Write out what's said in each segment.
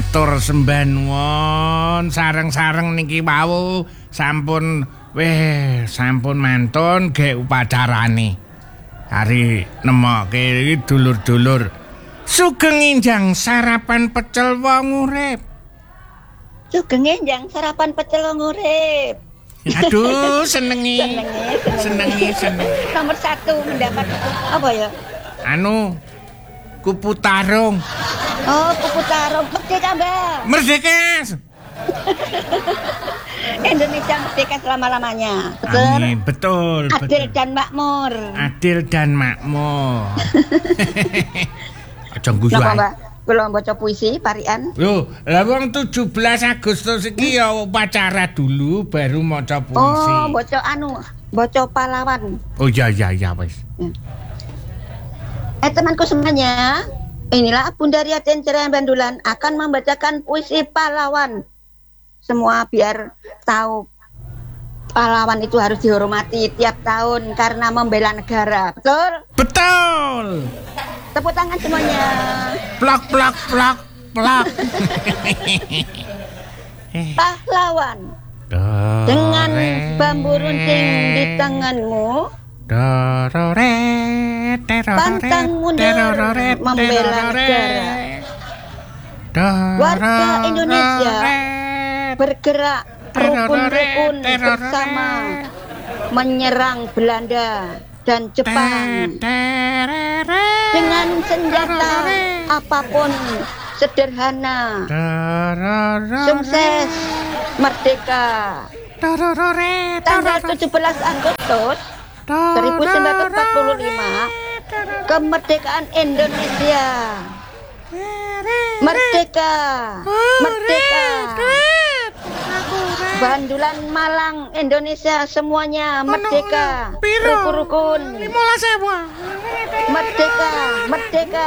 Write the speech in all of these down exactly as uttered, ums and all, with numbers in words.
matur sembah nuwun sareng-sareng niki wau sampun weh sampun mantun ge upacarane. Hari nemokke iki dulur-dulur sugeng enjang sarapan pecel wong urip. Sugeng enjang sarapan pecel wong urip. Aduh senengi. senengi, senengi, senengi. Nomor satu mendapat apa ya? Anu kupu tarung. Oh, kupu tarung merdeka, Mbak. Merdeka. Indonesia merdeka selama-lamanya. Betul? Amin, betul, Adil betul. dan makmur. Adil dan makmur. Aja guyu Napa, ae. Mbak? Kula baca puisi parian. Loh, lah wong tujuh belas Agustus iki ya upacara dulu baru maca puisi. Oh, baca anu, baca pahlawan. Oh iya iya iya wis. Eh temanku semuanya, inilah Bunda Riatin Cerayan Bandulan akan membacakan puisi pahlawan. Semua biar tahu pahlawan itu harus dihormati tiap tahun karena membela negara. Betul? Betul. Tepuk tangan semuanya. Plak plak plak plak. Pahlawan. Dengan bambu runcing di tanganmu, pantang mundur membela negara. Warga Indonesia bergerak rukun-rukun bersama menyerang Belanda dan Jepang dengan senjata apapun sederhana. Sukses merdeka. Tanggal tujuh belas Agustus seribu sembilan ratus empat puluh lima, kemerdekaan Indonesia. Merdeka, merdeka. Bandulan Malang Indonesia semuanya merdeka. Rukun-rukun. Merdeka, merdeka.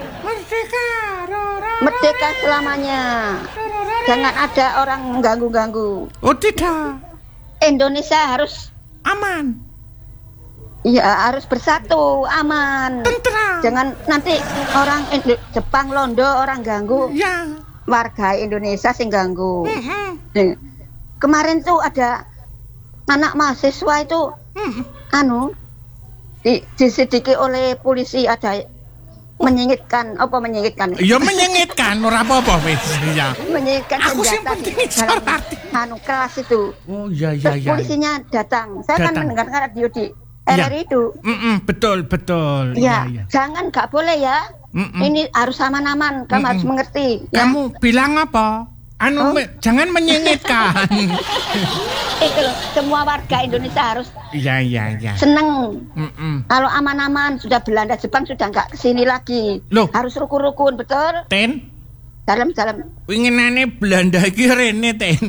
Merdeka selamanya. Jangan ada orang mengganggu-ganggu. Oh tidak. Indonesia harus aman. Iya, harus bersatu, aman. Tentram. Jangan nanti orang Indo- Jepang londo orang ganggu. Ya. Warga Indonesia sing ganggu. Mm-hmm. Nih, kemarin tuh ada anak mahasiswa itu Mm-hmm. anu di, disidiki oleh polisi, ada menyingitkan apa menyingitkan Ya menyengitkan ora apa-apa wis ya. menyingitkan Aku sing senjata penting di dalam isor arti. anu kelas itu. Oh iya iya Terus iya. polisinya datang. Saya kan Datang. mendengarkan radio di R R I itu. Mm-mm, betul betul. Ya, Iya, iya. jangan nggak boleh ya. Mm-mm. Ini harus aman-aman. Kamu Mm-mm. harus mengerti. Ya. Kamu bilang apa? Anu Oh. me- jangan menyengitkan. Itu loh, semua warga Indonesia harus Iya iya iya. seneng. Mm-mm. Kalau aman-aman, sudah Belanda Jepang sudah nggak kesini lagi. Loh. Harus rukun-rukun, betul? Ten, Dalam-dalam. winginane Belanda iki rene ten.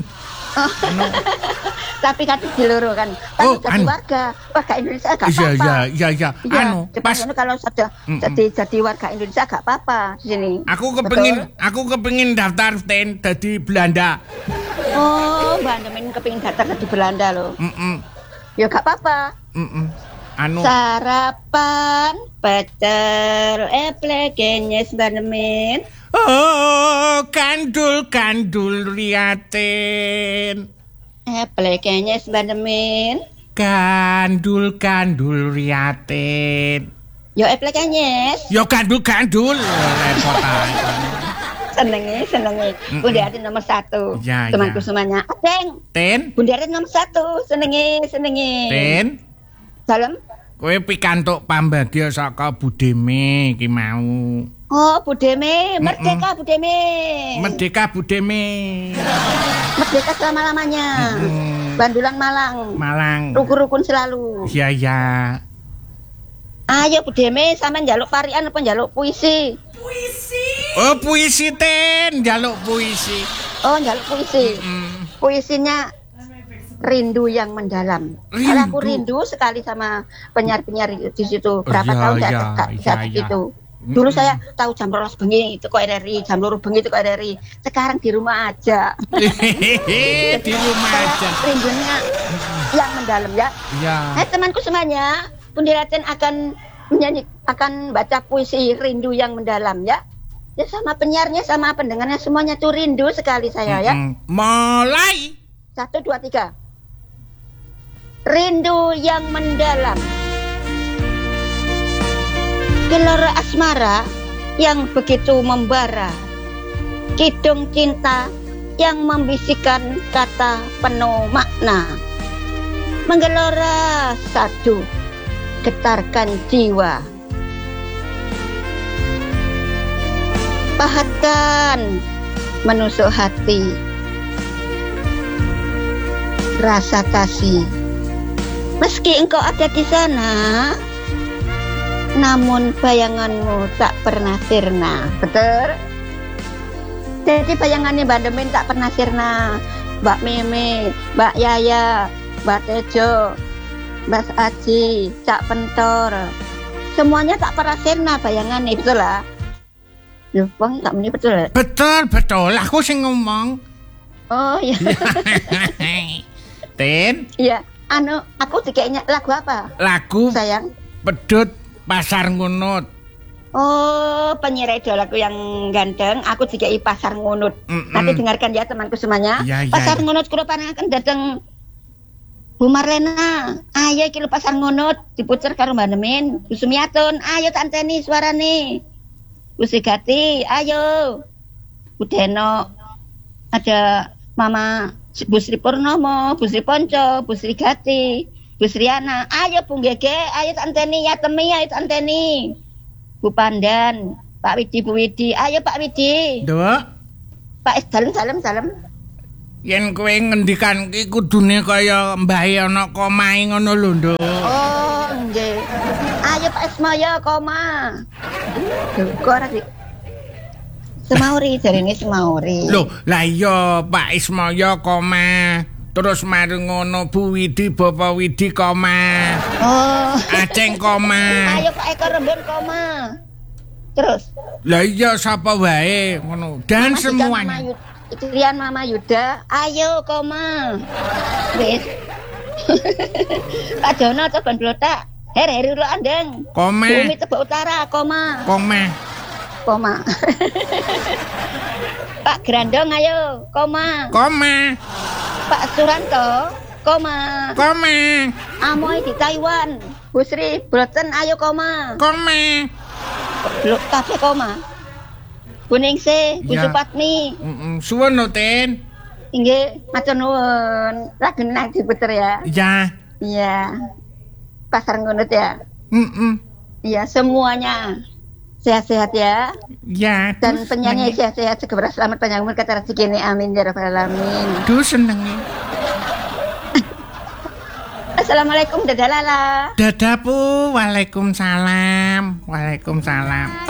Tapi kan di loro kan. Kan Oh, jadi anu. warga, warga Indonesia nggak Iya apa-apa. iya iya iya. Iya, Anu Jepang pas itu kalau sudah Mm-mm. jadi jadi warga Indonesia nggak apa-apa di sini. aku kepengin Betul? aku kepengin daftar ten dadi Belanda. Oh, Mbak Andemin kepingin daftar di Belanda loh. Mm-mm. Ya nggak apa-apa. Mm-mm. Anu Sarapan pecel eplek kenyes Bandemin. oh kandul kandul riatin. Eplek kenyes Bandemin. Kandul kandul riatin. Yo eplek kenyes. Yo kandul kandul repot ae. Senengi, senengi. Mm-mm. Bunda Atin nomor satu. Ya, Temanku ya. semuanya. Adeng. Ten, Bunda Atin nomor satu. Senengi, senengi. ten, Dalam. kowe pikantuk pambagya saka Budeme iki mau. Oh, Budeme. Merdeka, Budeme. Merdeka Budeme. Merdeka selama-lamanya. Mm-mm. Bandulan Malang. Malang. Rukun-rukun selalu. Iya ya. Ayo Budeme, sampean njaluk parian apa njaluk puisi? Oh puisi ten, njaluk puisi. Oh, njaluk puisi. Mm. Puisinya rindu yang mendalam. Rindu. Karena aku rindu sekali sama penyiar-penyiar di situ. Berapa Iya, tahun saya iya, dekat iya, di iya. situ. Dulu saya tahu jam rolas bengi itu kok R R I, jam loro bengi itu kok R R I. Sekarang di rumah aja. Di rumah Saya aja. rindunya yang mendalam ya. Ya. Eh temanku semuanya, Bunda Raten akan menyanyi, akan baca puisi rindu yang mendalam ya. Ya sama penyiarnya, sama pendengarnya semuanya tuh rindu sekali saya ya. Mm-mm. Mulai. Satu, dua, tiga. Rindu yang mendalam. Gelora asmara yang begitu membara. Kidung cinta yang membisikkan kata penuh makna. Menggelora sadu, getarkan jiwa. Pahatkan menusuk hati. Rasa kasih. Meski engkau ada di sana, namun bayanganmu tak pernah sirna. Betul? Jadi bayangannya Mbak Demin tak pernah sirna. Mbak Mimi, Mbak Yaya, Mbak Tejo, Mas Aji, Cak Pentor, semuanya tak pernah sirna bayangannya. Betul lah? Loh, Bang, tak meni betul ya? Betul, betul. Aku sing ngomong. Oh iya. Tin. Iya. Anu, aku dikayaknya lagu apa? Lagu sayang. Pedut Pasar Ngunut. Oh, penyiar idolaku yang ganteng, aku dikai Pasar Ngunut. Mm-mm. Nanti dengarkan ya temanku semuanya. Ya, ya, Pasar ya. Ngunut kula pangaken dateng Bu Marlena. Ayo iki lho Pasar Ngunut diputer karo Mbak Nemin. Bu Sumiatun, ayo tak anteni suarane. Bu Sigati, ayo. Bu Deno. Ada Mama Bu Sri Purnomo, Bu Sri Ponco, Bu Sri Gati, Bu Sriana, ayo Bu Gege, ayo anteni ya temi, ayo anteni. Bu Pandan, Pak Widi, Bu Widi, ayo Pak Widi. Dok. Pak salam salam salam. Yen kowe ngendikan ki kudune kaya mbahe ana komahe ngono lho, Nduk. Oh, nggih. Ayo Pak Ismaya koma. Lho, kok ora sih? Semauri, jarine Semauri. Loh, lah iya Pak Ismaya koma. Terus mari ngono Bu Widi, Bapak Widi koma. Oh. Aceng koma. Ayo Pak Eko Rembon koma. Terus. Lah iya sapa wae ngono. Dan Mama semuanya. Istrian Mama Yuda, ayo koma. Wis. Pak Jono coba blotak. Her heri lu andeng. Koma. Bumi Tebak Utara koma. Koma. Koma. Pak Grandong ayo koma. Koma. Pak Suranto koma. Koma. Amoy di Taiwan. Bu Sri Broten ayo koma. Koma. Blok kafe koma. Bu Ningsih, Bu Ya. Supatmi. Heeh, suwun lho, Tin. Nggih, matur nuwun. Lagu nang diputer ya. Iya. Iya. Pasar Ngunut ya. Heeh. Iya, semuanya sehat-sehat ya. Ya. Dan penyanyi sehat-sehat segera selamat panjang umur kata rezeki ini amin ya rabbal alamin. Duh senenge. Assalamualaikum dadah lala. Dadah Bu, waalaikumsalam. Waalaikumsalam.